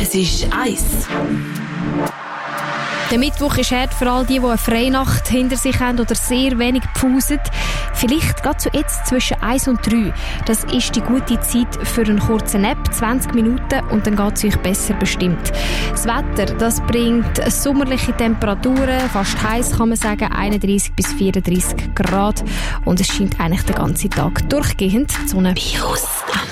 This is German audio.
Es ist 1. Der Mittwoch ist hart für all die eine Freinacht hinter sich haben oder sehr wenig gepfuset. Vielleicht gerade so jetzt zwischen 1 und 3. Das ist die gute Zeit für einen kurzen Nap, 20 Minuten, und dann geht es euch besser bestimmt. Das Wetter, das bringt sommerliche Temperaturen, fast heiß kann man sagen, 31 bis 34 Grad. Und es scheint eigentlich den ganzen Tag durchgehend die Sonne.